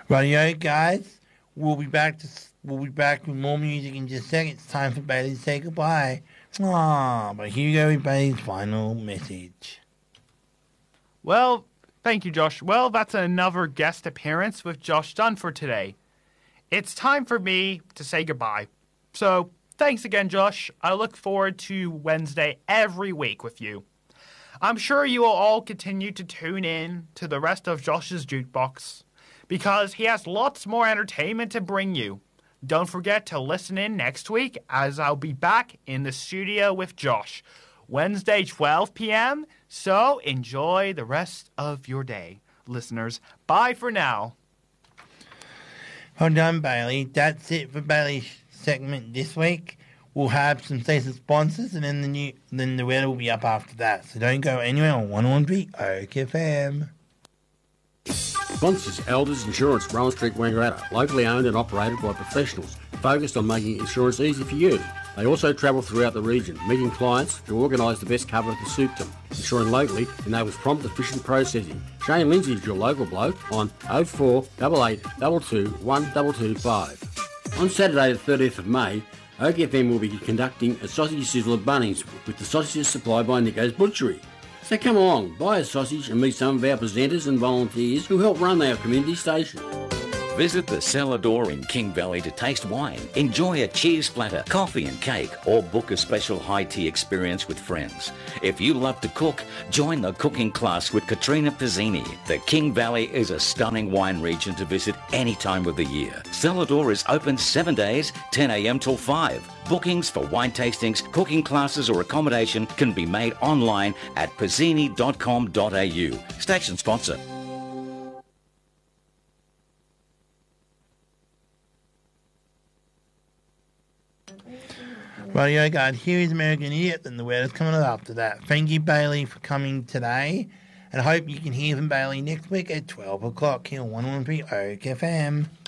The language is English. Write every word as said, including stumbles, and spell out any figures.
Radio guys, we'll be back to we'll be back with more music in just a second. It's time for Bailey to say goodbye. Ah, but here you go with Bailey's final message. Well, thank you, Josh. Well, that's another guest appearance with Josh Dunn for today. It's time for me to say goodbye. So, thanks again, Josh. I look forward to Wednesday every week with you. I'm sure you will all continue to tune in to the rest of Josh's Jukebox, because he has lots more entertainment to bring you. Don't forget to listen in next week, as I'll be back in the studio with Josh, Wednesday, twelve p.m., so enjoy the rest of your day. Listeners, bye for now. Well done, Bailey. That's it for Bailey's segment this week. We'll have some station sponsors, and then the new, then the weather will be up after that. So don't go anywhere on one oh one point three Oak F M. Sponsors Elders Insurance, Rowan Street, Wangaratta. Locally owned and operated by professionals focused on making insurance easy for you. They also travel throughout the region, meeting clients to organise the best cover to suit them. Insuring locally enables prompt, efficient processing. Shane Lindsay is your local bloke on oh four eight eight two two one two two five. On Saturday the thirtieth of May, Oak F M will be conducting a sausage sizzle at Bunnings with the sausages supplied by Nico's Butchery. So come along, buy a sausage and meet some of our presenters and volunteers who help run our community station. Visit the Cellar Door in King Valley to taste wine, enjoy a cheese platter, coffee and cake, or book a special high tea experience with friends. If you love to cook, join the cooking class with Katrina Pizzini. The King Valley is a stunning wine region to visit any time of the year. Cellar Door is open seven days, ten a.m. till five. Bookings for wine tastings, cooking classes or accommodation can be made online at pizzini dot com dot a u. Station sponsor. Radio guard, here is American Idiot, and the weather's coming up after that. Thank you, Bailey, for coming today, and I hope you can hear from Bailey next week at twelve o'clock here on one oh one point three Oak F M.